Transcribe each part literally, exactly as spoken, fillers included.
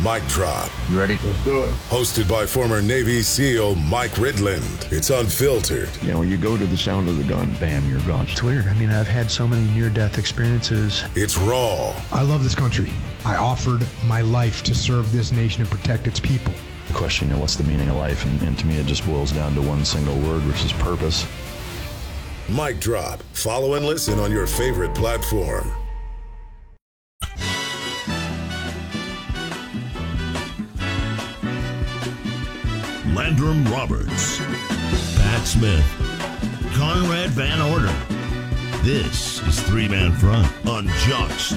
Mic Drop. You ready? Let's do it. Hosted by former Navy SEAL Mike Ridland. It's unfiltered. You know, when you go to the sound of the gun, bam, you're gone. It's weird. I mean, I've had so many near-death experiences. It's raw. I love this country. I offered my life to serve this nation and protect its people. The question, you know, what's the meaning of life? And, and to me, it just boils down to one single word, which is purpose. Mic Drop. Follow and listen on your favorite platform. Landrum Roberts, Pat Smith, Conrad Van Order. This is Three Man Front on Jocks.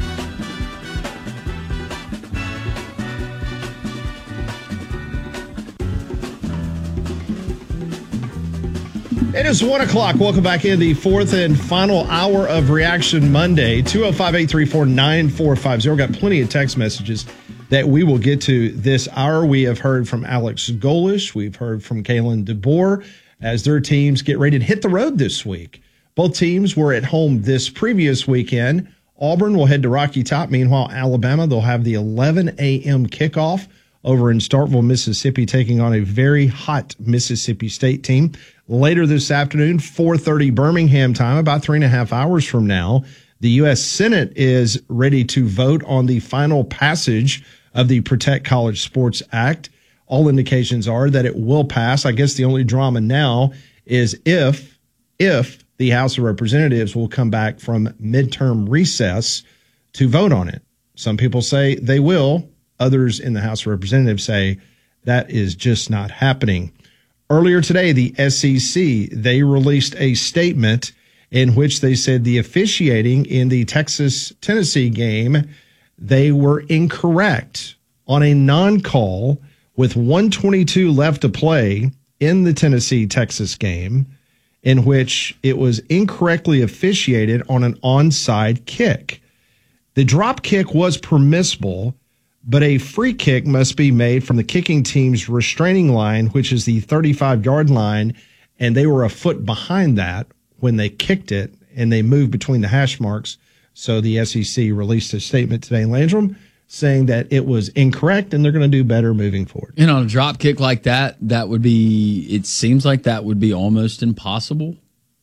It is one o'clock. Welcome back in the fourth and final hour of Reaction Monday. two oh five, eight three four, nine four five zero. Got plenty of text messages that we will get to this hour. We have heard from Alex Golish. We've heard from Kalen DeBoer as their teams get ready to hit the road this week. Both teams were at home this previous weekend. Auburn will head to Rocky Top. Meanwhile, Alabama, they'll have the eleven a.m. kickoff over in Starkville, Mississippi, taking on a very hot Mississippi State team. Later this afternoon, four thirty Birmingham time, about three and a half hours from now, the U S Senate is ready to vote on the final passage of the Protect College Sports Act. All indications are that it will pass. I guess the only drama now is if, if the House of Representatives will come back from midterm recess to vote on it. Some people say they will. Others in the House of Representatives say that is just not happening. Earlier today, the S E C, they released a statement in which they said the officiating in the Texas-Tennessee game, they were incorrect on a non-call with one twenty-two left to play in the Tennessee-Texas game, in which it was incorrectly officiated on an onside kick. The drop kick was permissible, but a free kick must be made from the kicking team's restraining line, which is the thirty-five-yard line, and they were a foot behind that when they kicked it, and they moved between the hash marks. So the S E C released a statement today in Landrum saying that it was incorrect, and they're going to do better moving forward. And on a drop kick like that, that would be, it seems like that would be almost impossible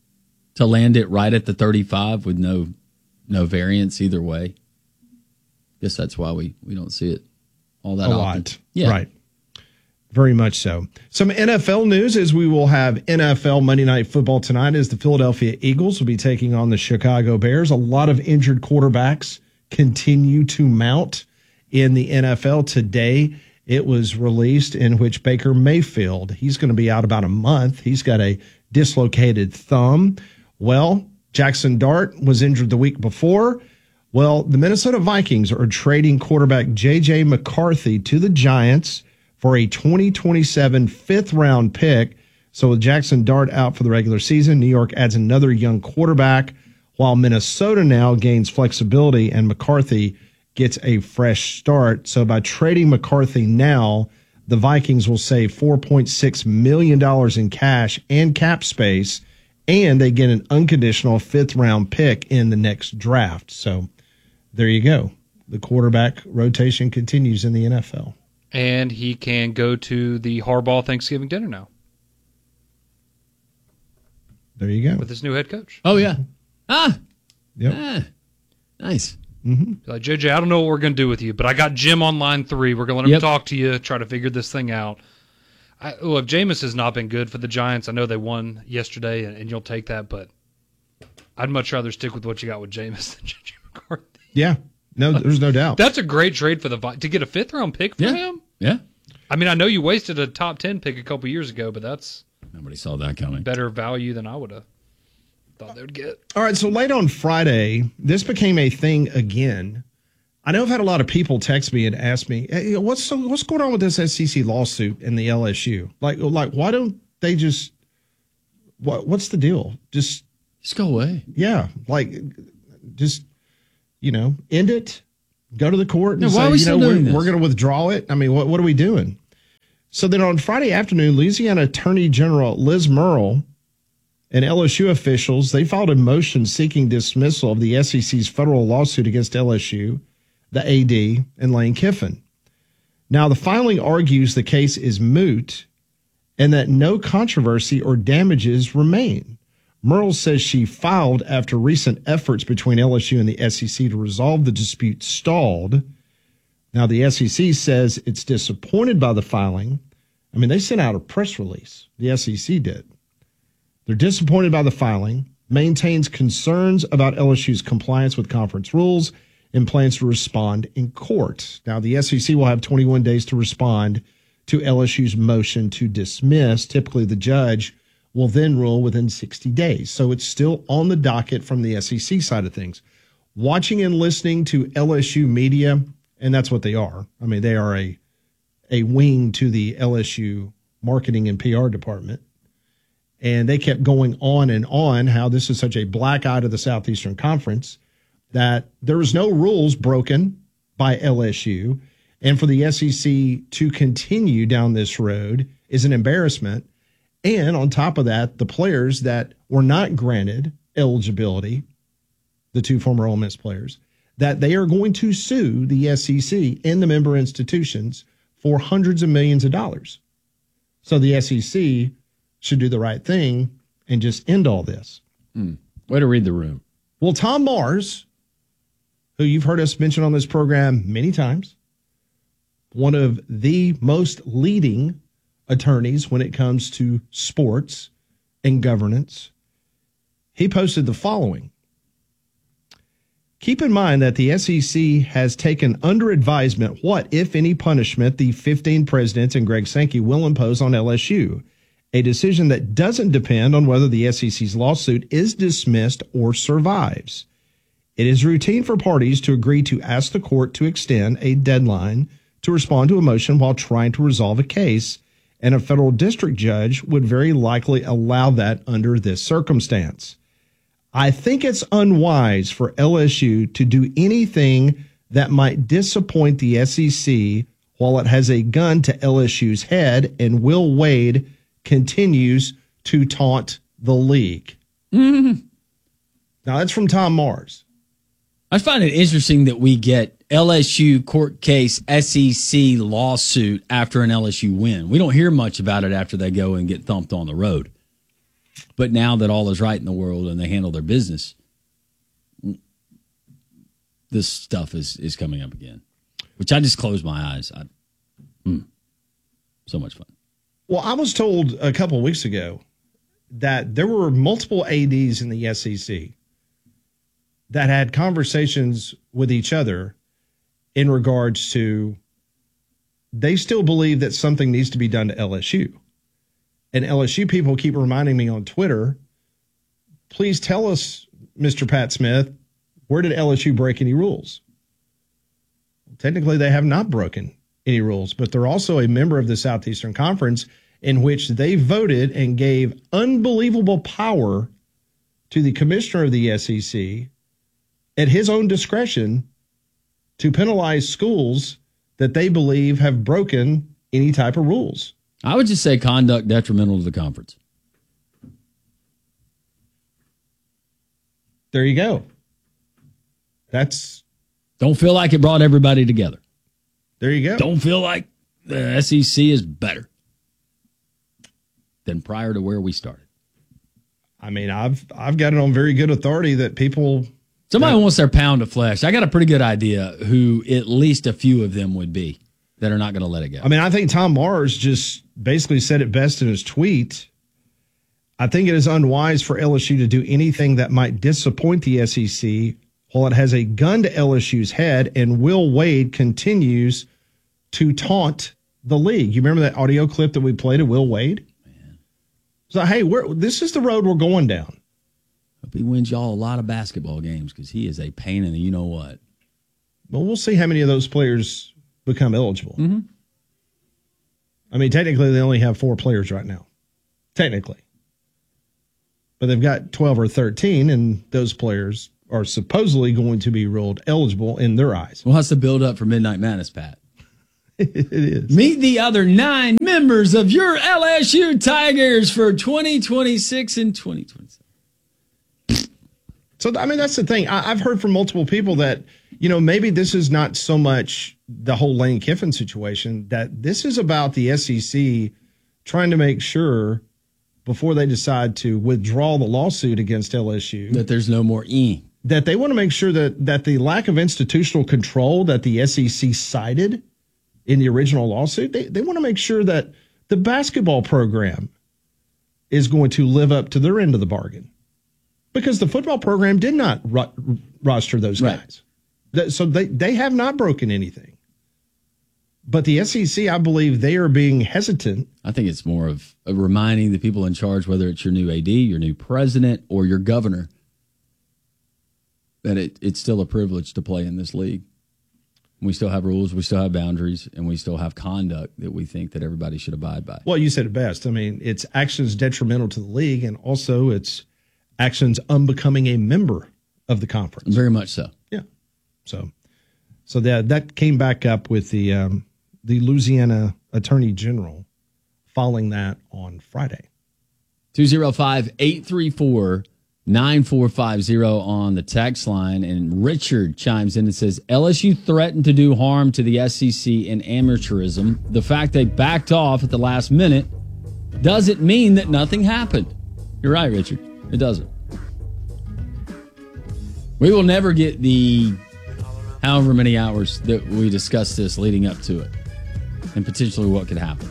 to land it right at the thirty-five with no no variance either way. Guess that's why we, we don't see it all that a often. lot. Yeah. Right. Very much so. Some N F L news as we will have N F L Monday Night Football tonight as the Philadelphia Eagles will be taking on the Chicago Bears. A lot of injured quarterbacks continue to mount in the N F L. Today, it was released in which Baker Mayfield, he's going to be out about a month. He's got a dislocated thumb. Well, Jackson Dart was injured the week before. Well, the Minnesota Vikings are trading quarterback J J McCarthy to the Giants for a twenty twenty-seven fifth-round pick. So with Jackson Dart out for the regular season, New York adds another young quarterback, while Minnesota now gains flexibility and McCarthy gets a fresh start. So by trading McCarthy now, the Vikings will save four point six million dollars in cash and cap space, and they get an unconditional fifth-round pick in the next draft. So there you go. The quarterback rotation continues in the N F L. And he can go to the Harbaugh Thanksgiving dinner now. There you go. With his new head coach. Oh, yeah. Ah. Yep. Ah. Nice. Mm-hmm. Like, J J, I don't know what we're going to do with you, but I got Jim on line three. We're going to let him Yep. talk to you, try to figure this thing out. I, look, Jameis has not been good for the Giants. I know they won yesterday, and, and you'll take that, but I'd much rather stick with what you got with Jameis than J J McCarthy. Yeah. No, there's no doubt. That's a great trade for the Vi- to get a fifth round pick for Yeah. him. Yeah. I mean, I know you wasted a top ten pick a couple years ago, but that's Nobody saw that coming. better value than I would have thought they would get. All right, so late on Friday, this became a thing again. I know I've had a lot of people text me and ask me, hey, what's so, what's going on with this S E C lawsuit in the L S U? Like, like why don't they just what what's the deal? Just just go away. Yeah, like just you know, end it. Go to the court and no, say, why are we you know, still we're, doing this? we're going to withdraw it. I mean, what what are we doing? So then on Friday afternoon, Louisiana Attorney General Liz Murrill and L S U officials, they filed a motion seeking dismissal of the S E C's federal lawsuit against L S U, the A D, and Lane Kiffin. Now, the filing argues the case is moot and that no controversy or damages remain. Merle says she filed after recent efforts between L S U and the S E C to resolve the dispute stalled. Now, the S E C says it's disappointed by the filing. I mean, they sent out a press release. The S E C did. They're disappointed by the filing, maintains concerns about L S U's compliance with conference rules, and plans to respond in court. Now, the S E C will have twenty-one days to respond to L S U's motion to dismiss. Typically, the judge will then rule within sixty days. So it's still on the docket from the S E C side of things. Watching and listening to L S U media, and that's what they are. I mean, they are a, a wing to the L S U marketing and P R department. And they kept going on and on how this is such a black eye to the Southeastern Conference, that there was no rules broken by L S U. And for the S E C to continue down this road is an embarrassment. And on top of that, the players that were not granted eligibility, the two former Ole Miss players, that they are going to sue the S E C and the member institutions for hundreds of millions of dollars. So the S E C should do the right thing and just end all this. Mm. Way to read the room. Well, Tom Mars, who you've heard us mention on this program many times, one of the most leading attorneys when it comes to sports and governance, he posted the following. Keep in mind that the S E C has taken under advisement what, if any, punishment the fifteen presidents and Greg Sankey will impose on L S U, a decision that doesn't depend on whether the S E C's lawsuit is dismissed or survives. It is routine for parties to agree to ask the court to extend a deadline to respond to a motion while trying to resolve a case, and a federal district judge would very likely allow that under this circumstance. I think it's unwise for L S U to do anything that might disappoint the S E C while it has a gun to L S U's head, and Will Wade continues to taunt the league. Mm-hmm. Now, that's from Tom Mars. I find it interesting that we get L S U court case, S E C lawsuit after an L S U win. We don't hear much about it after they go and get thumped on the road. But now that all is right in the world and they handle their business, this stuff is, is coming up again, which I just closed my eyes. I, mm, so much fun. Well, I was told a couple of weeks ago that there were multiple A Ds in the S E C that had conversations with each other in regards to they still believe that something needs to be done to L S U. And L S U people keep reminding me on Twitter, please tell us, Mister Pat Smith, where did L S U break any rules? Technically, they have not broken any rules, but they're also a member of the Southeastern Conference, in which they voted and gave unbelievable power to the commissioner of the S E C at his own discretion to penalize schools that they believe have broken any type of rules. I would just say conduct detrimental to the conference. There you go. That's don't feel like it brought everybody together. There you go. Don't feel like the S E C is better than prior to where we started. I mean, I've I've got it on very good authority that people. Somebody that, wants their pound of flesh. I got a pretty good idea who at least a few of them would be that are not going to let it go. I mean, I think Tom Mars just basically said it best in his tweet. I think it is unwise for L S U to do anything that might disappoint the S E C while it has a gun to L S U's head, and Will Wade continues to taunt the league. You remember that audio clip that we played of Will Wade? Man. So, hey, we're, this is the road we're going down. Hope he wins y'all a lot of basketball games because he is a pain in the you-know-what. Well, we'll see how many of those players become eligible. Mm-hmm. I mean, technically, they only have four players right now. Technically. But they've got twelve or thirteen, and those players are supposedly going to be ruled eligible in their eyes. Well, that's the build-up for Midnight Madness, Pat. It is. Meet the other nine members of your L S U Tigers for twenty twenty-six and twenty twenty-seven. So, I mean, that's the thing. I, I've heard from multiple people that, you know, maybe this is not so much the whole Lane Kiffin situation, that this is about the S E C trying to make sure before they decide to withdraw the lawsuit against L S U that there's no more E. That they want to make sure that that the lack of institutional control that the S E C cited in the original lawsuit, they, they want to make sure that the basketball program is going to live up to their end of the bargain. Because the football program did not ro- roster those guys. Right. That, so they, they have not broken anything. But the S E C, I believe they are being hesitant. I think it's more of a reminding the people in charge, whether it's your new A D, your new president, or your governor, that it, it's still a privilege to play in this league. We still have rules, we still have boundaries, and we still have conduct that we think that everybody should abide by. Well, you said it best. I mean, it's actions detrimental to the league, and also it's actions unbecoming a member of the conference. Very much so. Yeah. So so that that came back up with the um, the Louisiana Attorney General filing that on Friday. two oh five, eight three four, nine four five zero on the text line. And Richard chimes in and says, L S U threatened to do harm to the S E C in amateurism. The fact they backed off at the last minute doesn't mean that nothing happened. You're right, Richard. It doesn't. We will never get the however many hours that we discussed this leading up to it and potentially what could happen.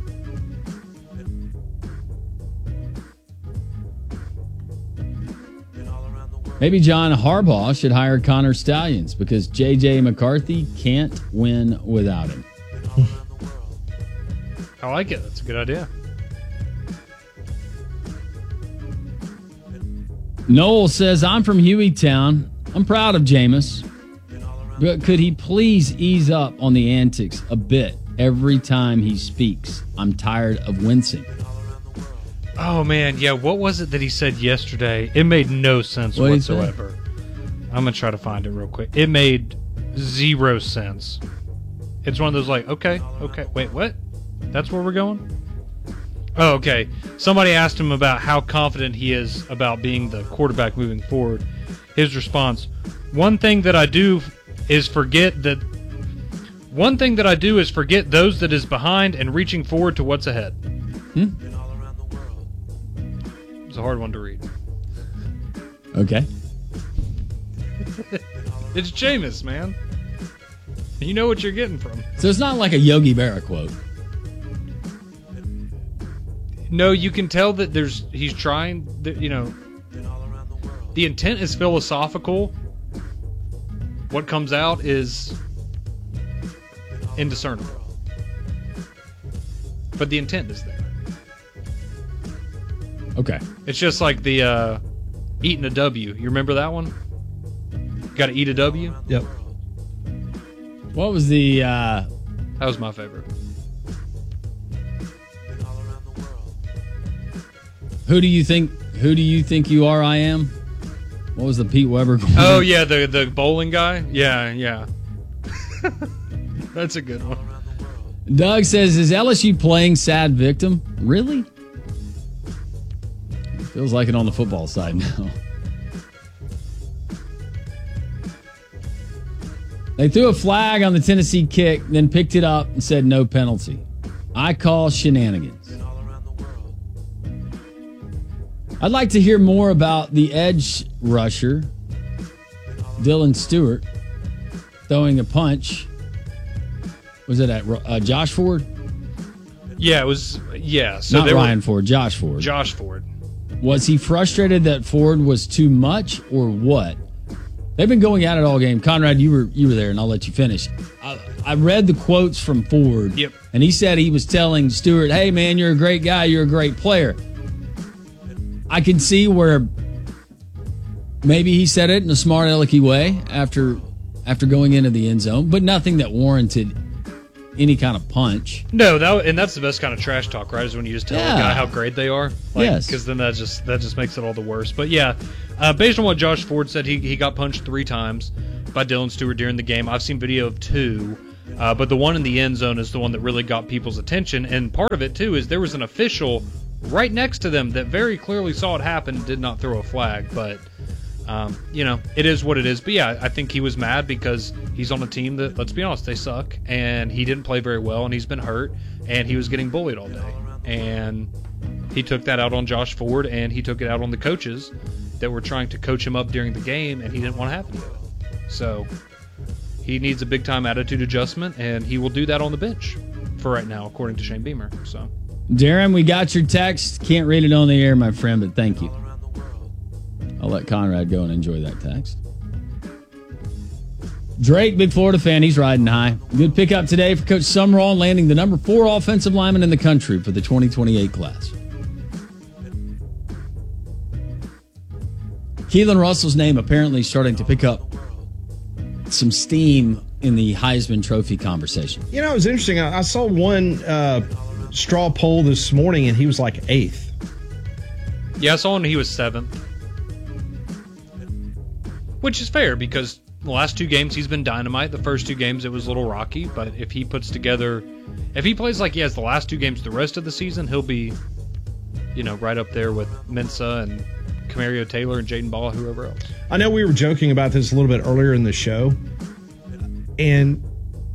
Maybe John Harbaugh should hire Connor Stallions because J J McCarthy can't win without him. I like it. That's a good idea. Noel says, I'm from Hueytown. I'm proud of Jameis. But could he please ease up on the antics a bit every time he speaks? I'm tired of wincing. Oh, man. Yeah, what was it that he said yesterday? It made no sense What did he whatsoever. I'm going to try to find it real quick. It made zero sense. It's one of those like, okay, okay, wait, what? That's where we're going? Oh, okay. Somebody asked him about how confident he is about being the quarterback moving forward. His response, one thing that I do is forget that one thing that I do is forget those that is behind and reaching forward to what's ahead. Hmm? It's a hard one to read. Okay. It's Jameis, man. You know what you're getting from. So it's not like a Yogi Berra quote. No, you can tell that there's he's trying, you know, the intent is philosophical. What comes out is indiscernible. But the intent is there. Okay. It's just like the uh, eating a W. You remember that one? Got to eat a W? Yep. What was the... Uh... That was my favorite. Who do you think Who do you think you are, I am? What was the Pete Weber quote? Oh, yeah, the, the bowling guy? Yeah, yeah. That's a good one. Doug says, is L S U playing sad victim? Really? Feels like it on the football side now. They threw a flag on the Tennessee kick, then picked it up and said no penalty. I call shenanigans. I'd like to hear more about the edge rusher, Dylan Stewart, throwing a punch. Was it at uh, Josh Ford? Yeah, it was, yeah. So Not they Ryan were, Ford, Josh Ford. Josh Ford. Was he frustrated that Ford was too much or what? They've been going at it all game. Conrad, you were you were there, and I'll let you finish. I, I read the quotes from Ford, yep. And he said he was telling Stewart, hey, man, you're a great guy. You're a great player. I can see where maybe he said it in a smart, alecky way after after going into the end zone, but nothing that warranted any kind of punch. No, that and that's the best kind of trash talk, right? Is when you just tell yeah. a guy how great they are. Like, yes. Because then that just that just makes it all the worse. But yeah, uh, based on what Josh Ford said, he he got punched three times by Dylan Stewart during the game. I've seen video of two, uh, but the one in the end zone is the one that really got people's attention. And part of it too is there was an official right next to them that very clearly saw it happen and did not throw a flag. But Um, you know, it is what it is. But yeah, I think he was mad because he's on a team that, let's be honest, they suck. And he didn't play very well, and he's been hurt, and he was getting bullied all day. And he took that out on Josh Ford, and he took it out on the coaches that were trying to coach him up during the game, and he didn't want to have to do it. So he needs a big-time attitude adjustment, and he will do that on the bench for right now, according to Shane Beamer. So, Darren, we got your text. Can't read it on the air, my friend, but thank you. I'll let Conrad go and enjoy that text. Drake, big Florida fan. He's riding high. Good pickup today for Coach Summerall, landing the number four offensive lineman in the country for the twenty twenty-eight class. Keelan Russell's name apparently starting to pick up some steam in the Heisman Trophy conversation. You know, it was interesting. I, I saw one uh, straw poll this morning, and he was like eighth. Yeah, I saw one. He was seventh. Which is fair because the last two games he's been dynamite. The first two games it was a little rocky, but if he puts together, if he plays like he has the last two games the rest of the season, he'll be, you know, right up there with Mensah and Camario Taylor and Jaden Ball, whoever else. I know we were joking about this a little bit earlier in the show, and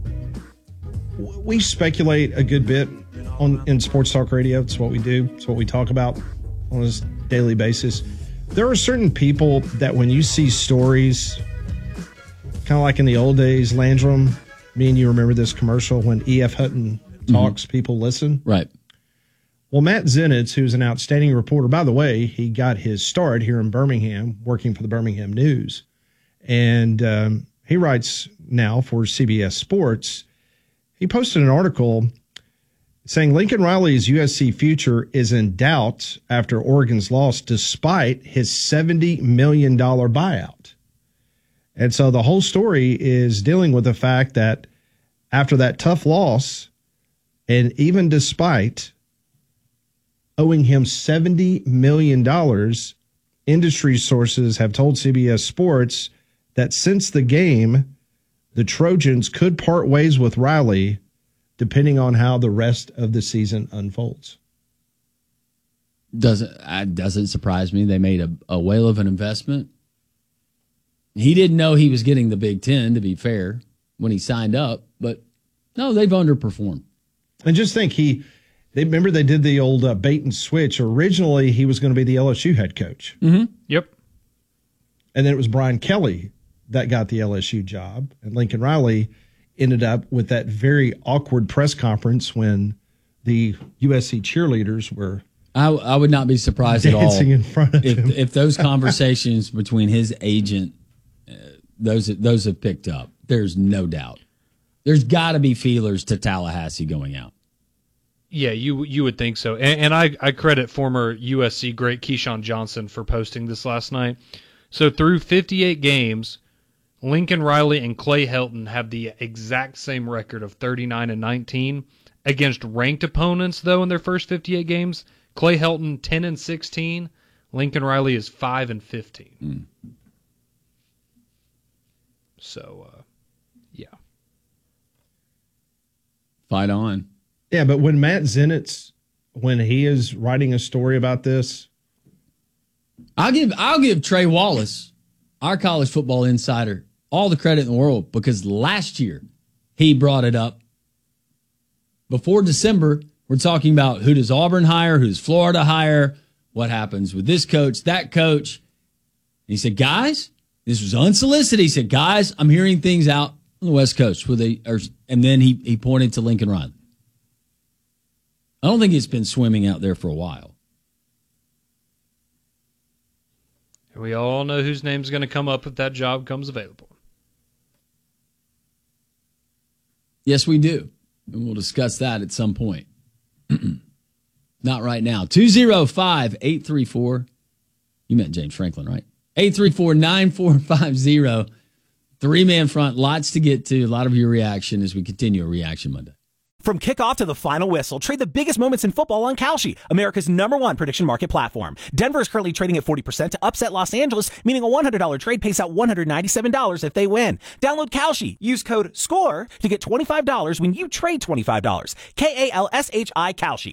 we speculate a good bit on in Sports Talk Radio. It's what we do. It's what we talk about on a daily basis. There are certain people that when you see stories, kind of like in the old days, Landrum, me and you remember this commercial when E F. Hutton talks, mm-hmm. people listen. Right. Well, Matt Zenitz, who's an outstanding reporter, by the way, he got his start here in Birmingham, working for the Birmingham News. And um, he writes now for C B S Sports. He posted an article saying Lincoln Riley's U S C future is in doubt after Oregon's loss, despite his seventy million dollars buyout. And so the whole story is dealing with the fact that after that tough loss, and even despite owing him seventy million dollars, industry sources have told C B S Sports that since the game, the Trojans could part ways with Riley depending on how the rest of the season unfolds. Doesn't uh, doesn't surprise me. They made a, a whale of an investment. He didn't know he was getting the Big Ten, to be fair, when he signed up. But, no, they've underperformed. And just think, he they remember they did the old uh, bait and switch. Originally, he was going to be the L S U head coach. Mm-hmm. Yep. And then it was Brian Kelly that got the L S U job. And Lincoln Riley ended up with that very awkward press conference when the U S C cheerleaders were I, I would not be surprised at all dancing in front of if, him. if those conversations between his agent, uh, those those have picked up. There's no doubt. There's got to be feelers to Tallahassee going out. Yeah, you you would think so. And, and I, I credit former U S C great Keyshawn Johnson for posting this last night. So through fifty-eight games, Lincoln Riley and Clay Helton have the exact same record of thirty-nine and nineteen. Against ranked opponents, though, in their first fifty-eight games, Clay Helton ten and sixteen. Lincoln Riley is five and fifteen. Mm. So, uh, yeah. Fight on. Yeah, but when Matt Zenitz, when he is writing a story about this, I'll give I'll give Trey Wallace, our college football insider, all the credit in the world, because last year he brought it up. Before December, we're talking about who does Auburn hire, who does Florida hire, what happens with this coach, that coach. And he said, guys, this was unsolicited. He said, guys, I'm hearing things out on the West Coast. Where they are, and then he, he pointed to Lincoln Riley. I don't think it's been swimming out there for a while. We all know whose name's going to come up if that job comes available. Yes, we do. And we'll discuss that at some point. Not right now. two oh five, eight three four. You meant James Franklin, right? eight three four, nine four five zero. Three-man front. Lots to get to. A lot of your reaction as we continue a Reaction Monday. From kickoff to the final whistle, trade the biggest moments in football on Kalshi, America's number one prediction market platform. Denver is currently trading at forty percent to upset Los Angeles, meaning a one hundred dollars trade pays out one hundred ninety-seven dollars if they win. Download Kalshi. Use code SCORE to get twenty-five dollars when you trade twenty-five dollars. K A L S H I Kalshi.